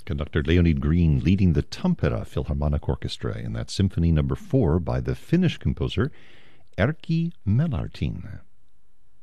Conductor Leonid Green leading the Tampere Philharmonic Orchestra in that Symphony No. 4 by the Finnish composer Erkki Melartin.